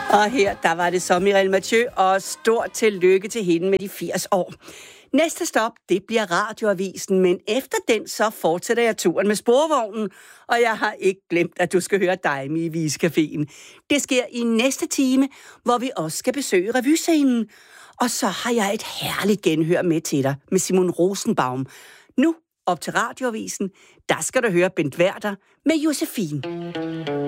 Og her, der var det så Mireille Mathieu, og stort tillykke til hende med de 80 år. Næste stop, det bliver Radioavisen, men efter den, så fortsætter jeg turen med sporvognen, og jeg har ikke glemt, at du skal høre Daimi i Viscaféen. Det sker i næste time, hvor vi også skal besøge revyscenen. Og så har jeg et herligt genhør med til dig, med Simon Rosenbaum. Nu op til Radioavisen, der skal du høre Bent Werther med Josefine.